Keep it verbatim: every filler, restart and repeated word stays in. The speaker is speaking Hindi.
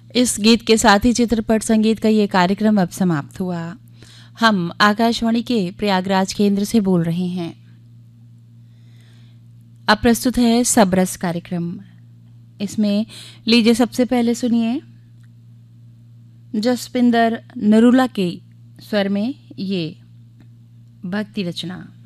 इस गीत के साथ ही चित्रपट संगीत का ये कार्यक्रम अब समाप्त हुआ। हम आकाशवाणी के प्रयागराज केंद्र से बोल रहे हैं। अब प्रस्तुत है सबरस कार्यक्रम। इसमें लीजिए सबसे पहले सुनिए जसपिंदर नरूला के स्वर में ये भक्ति रचना।